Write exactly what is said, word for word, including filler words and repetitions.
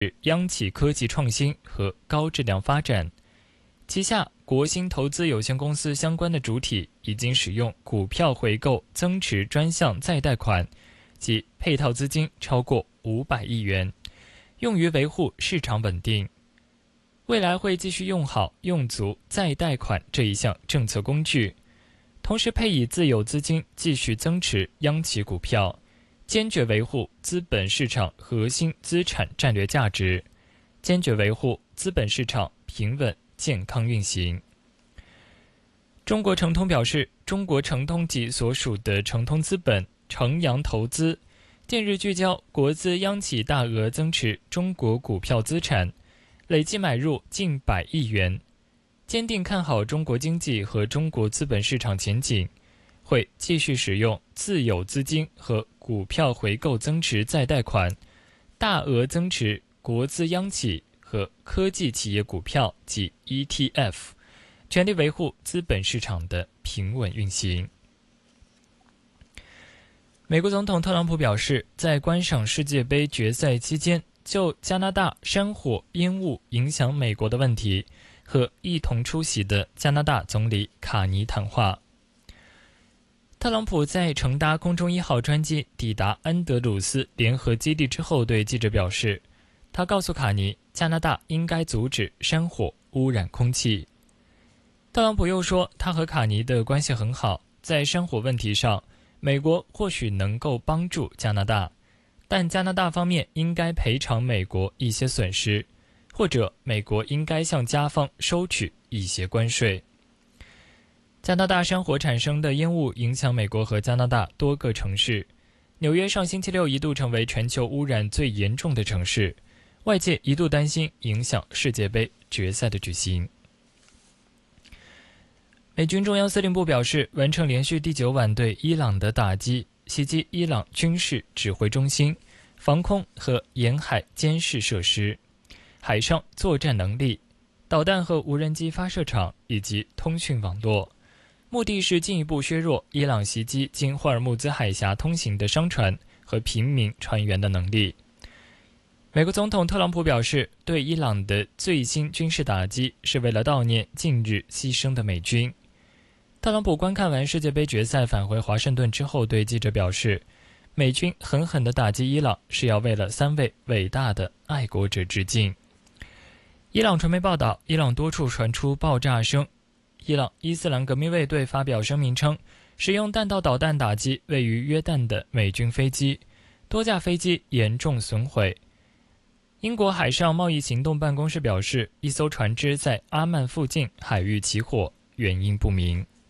央企科技创新和高质量发展。旗下国兴投资有限公司相关的主体已经使用股票回购增持专项再贷款及配套资金超过五百亿元，用于维护市场稳定。未来会继续用好用足再贷款这一项政策工具，同时配以自有资金继续增持央企股票，坚决维护资本市场核心资产战略价值，坚决维护资本市场平稳健康运行。中国诚通表示，中国诚通及所属的诚通资本、诚阳投资近日聚焦国资央企大额增持中国股票资产，累计买入近百亿元，坚定看好中国经济和中国资本市场前景，会继续使用自有资金和股票回购增持再贷款，大额增持国资央企和科技企业股票及 E T F， 全力维护资本市场的平稳运行。美国总统特朗普表示，在观赏世界杯决赛期间，就加拿大山火烟雾影响美国的问题和一同出席的加拿大总理卡尼谈话。特朗普在乘搭空中一号专机抵达安德鲁斯联合基地之后，对记者表示，他告诉卡尼，加拿大应该阻止山火污染空气。特朗普又说，他和卡尼的关系很好，在山火问题上，美国或许能够帮助加拿大，但加拿大方面应该赔偿美国一些损失，或者美国应该向加方收取一些关税。加拿大山火产生的烟雾影响美国和加拿大多个城市，纽约上星期六一度成为全球污染最严重的城市，外界一度担心影响世界杯决赛的举行。美军中央司令部表示，完成连续第九晚对伊朗的打击，袭击伊朗军事指挥中心、防空和沿海监视设施、海上作战能力、导弹和无人机发射场以及通讯网络，目的是进一步削弱伊朗袭击经霍尔木兹海峡通行的商船和平民船员的能力。美国总统特朗普表示，对伊朗的最新军事打击是为了悼念近日牺牲的美军。特朗普观看完世界杯决赛返回华盛顿之后，对记者表示，美军狠狠地打击伊朗是要为了三位伟大的爱国者致敬。伊朗传媒报道，伊朗多处传出爆炸声。伊朗伊斯兰革命卫队发表声明称，使用弹道导弹打击位于约旦的美军飞机，多架飞机严重损毁。英国海上贸易行动办公室表示，一艘船只在阿曼附近海域起火，原因不明。